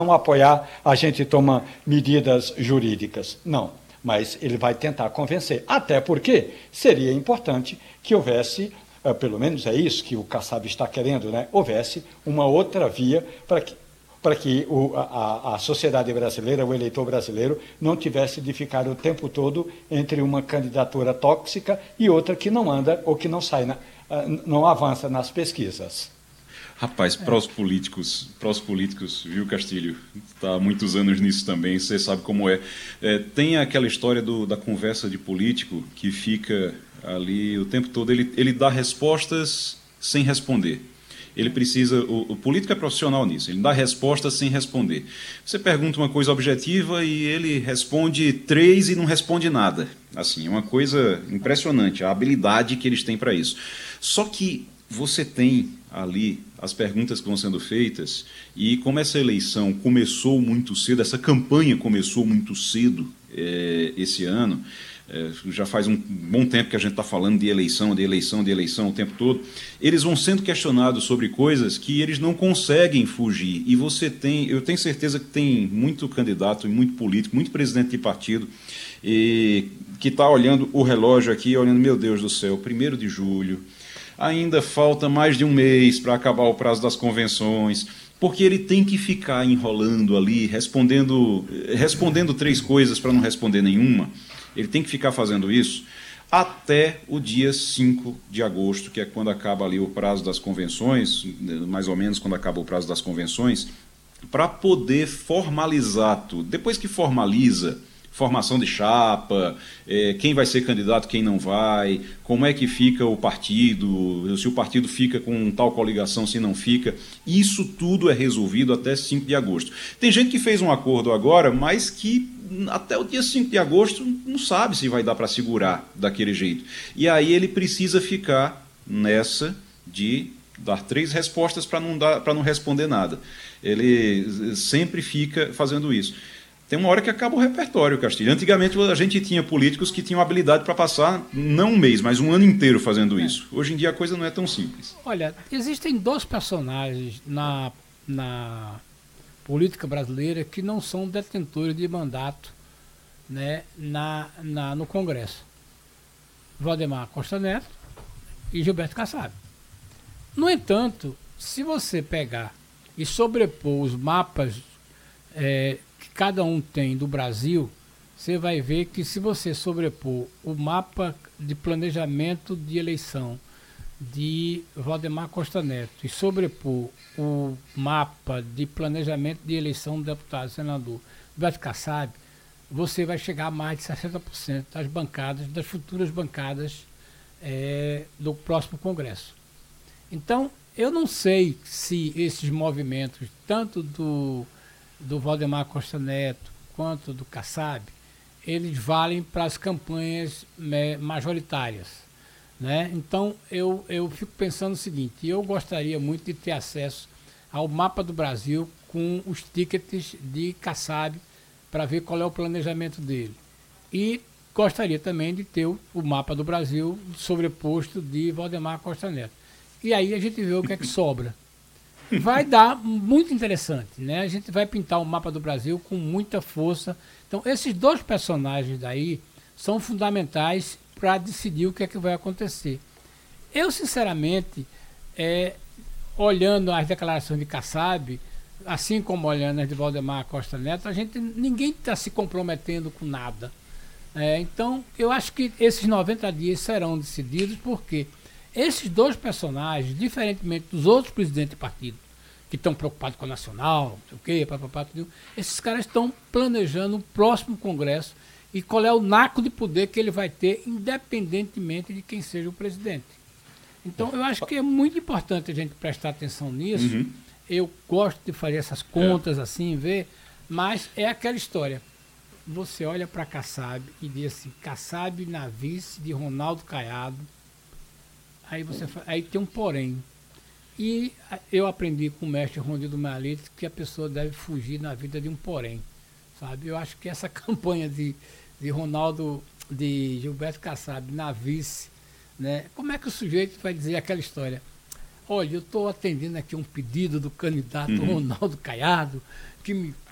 não apoiar, a gente toma medidas jurídicas. Não, mas ele vai tentar convencer. Até porque seria importante que houvesse, pelo menos é isso que o Kassab está querendo, né? Houvesse uma outra via para que a sociedade brasileira, o eleitor brasileiro, não tivesse de ficar o tempo todo entre uma candidatura tóxica e outra que não anda ou que não sai, não avança nas pesquisas. Rapaz, prós-políticos, viu, Castilho? Está há muitos anos nisso também, você sabe como é. Tem aquela história da conversa de político que fica ali o tempo todo, ele dá respostas sem responder. Ele precisa, o político é profissional nisso, ele dá respostas sem responder. Você pergunta uma coisa objetiva e ele responde 3 e não responde nada. Assim, é uma coisa impressionante, a habilidade que eles têm para isso. Só que você tem ali as perguntas que vão sendo feitas, e como essa eleição começou muito cedo, essa campanha começou muito cedo esse ano, já faz um bom tempo que a gente está falando de eleição o tempo todo, eles vão sendo questionados sobre coisas que eles não conseguem fugir. E eu tenho certeza que tem muito candidato, muito político, muito presidente de partido, que está olhando o relógio aqui, olhando, meu Deus do céu, 1º de julho, ainda falta mais de um mês para acabar o prazo das convenções, porque ele tem que ficar enrolando ali, respondendo 3 coisas para não responder nenhuma. Ele tem que ficar fazendo isso até o dia 5 de agosto, que é quando acaba ali o prazo das convenções, mais ou menos quando acaba o prazo das convenções, para poder formalizar tudo. Depois que formaliza, formação de chapa, quem vai ser candidato, quem não vai, como é que fica o partido, se o partido fica com tal coligação, se não fica, isso tudo é resolvido até 5 de agosto. Tem gente que fez um acordo agora, mas que até o dia 5 de agosto não sabe se vai dar para segurar daquele jeito. E aí ele precisa ficar nessa de dar 3 respostas para não responder nada. Ele sempre fica fazendo isso. Tem uma hora que acaba o repertório, Castilho. Antigamente a gente tinha políticos que tinham habilidade para passar não um mês, mas um ano inteiro fazendo isso. Hoje em dia a coisa não é tão simples. Olha, existem 2 personagens na política brasileira que não são detentores de mandato, né, no Congresso. Valdemar Costa Neto e Gilberto Kassab. No entanto, se você pegar e sobrepor os mapas que cada um tem do Brasil, você vai ver que se você sobrepor o mapa de planejamento de eleição de Valdemar Costa Neto e sobrepor o mapa de planejamento de eleição do deputado e senador Gilberto Kassab, você vai chegar a mais de 60% das bancadas, das futuras bancadas do próximo Congresso. Então, eu não sei se esses movimentos, tanto do Valdemar Costa Neto quanto do Kassab, eles valem para as campanhas majoritárias, né? Então eu fico pensando o seguinte: eu gostaria muito de ter acesso ao mapa do Brasil com os tickets de Kassab para ver qual é o planejamento dele, e gostaria também de ter o mapa do Brasil sobreposto de Valdemar Costa Neto, e aí a gente vê o que é que sobra. Vai dar muito interessante, né? A gente vai pintar o mapa do Brasil com muita força. Então, esses 2 personagens daí são fundamentais para decidir o que é que vai acontecer. Eu, sinceramente, olhando as declarações de Kassab, assim como olhando as de Valdemar Costa Neto, ninguém está se comprometendo com nada. Então, eu acho que esses 90 dias serão decididos porque esses 2 personagens, diferentemente dos outros presidentes de partido, que estão preocupados com a nacional, não sei o quê, esses caras estão planejando o próximo Congresso e qual é o naco de poder que ele vai ter, independentemente de quem seja o presidente. Então, eu acho que é muito importante a gente prestar atenção nisso. Uhum. Eu gosto de fazer essas contas assim, ver, mas é aquela história. Você olha para Kassab e diz assim: Kassab na vice de Ronaldo Caiado. Aí tem um porém. E eu aprendi com o mestre Ronildo Malite que a pessoa deve fugir na vida de um porém, sabe? Eu acho que essa campanha de Gilberto Kassab na vice, né? Como é que o sujeito vai dizer aquela história? olha, eu estou atendendo aqui um pedido do candidato Ronaldo Caiado, que me